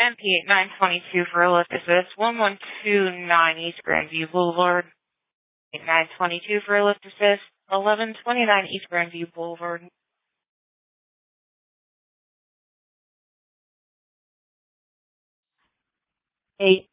MP 922 for a lift assist, 1129 East Grandview Boulevard. 922 for a lift assist, 1129 East Grandview Boulevard. 8